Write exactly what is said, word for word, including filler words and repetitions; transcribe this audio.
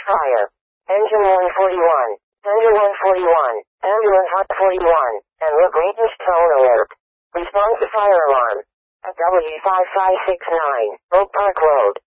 fire. Engine one forty-one. Engine one forty-one. Ambulance one forty-one. En route maintenance tone alert. Response to fire alarm. At W five five six nine, Oak Park Road.